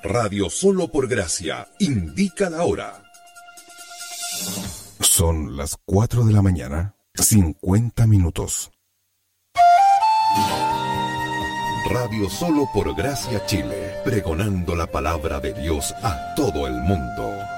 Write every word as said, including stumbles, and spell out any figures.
Radio Solo por Gracia indica la hora. Son las cuatro de la mañana, cincuenta minutos. Radio Solo por Gracia Chile, pregonando la palabra de Dios a todo el mundo.